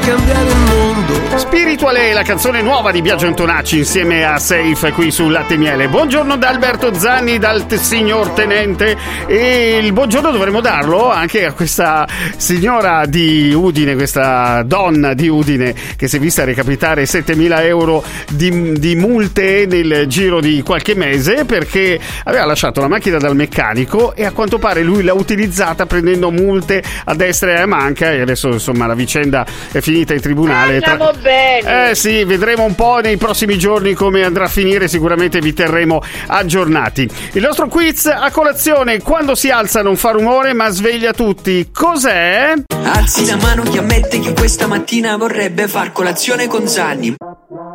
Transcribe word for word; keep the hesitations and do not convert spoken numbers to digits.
Cambiare il mondo. Spirituale, la canzone nuova di Biagio Antonacci insieme a Safe qui sul Latte e Miele. Buongiorno da Alberto Zanni, dal t- signor Tenente, e il buongiorno dovremmo darlo anche a questa signora di Udine, questa donna di Udine che si è vista recapitare settemila euro di, di multe nel giro di qualche mese perché aveva lasciato la macchina dal meccanico e a quanto pare lui l'ha utilizzata prendendo multe a destra e a manca, e adesso insomma la vicenda è finita in tribunale. Andiamo bene. Eh sì, vedremo un po' nei prossimi giorni come andrà a finire, sicuramente vi terremo aggiornati. Il nostro quiz a colazione: quando si alza non fa rumore ma sveglia tutti. Cos'è? Alzi la mano chi ammette che questa mattina vorrebbe far colazione con Zanni.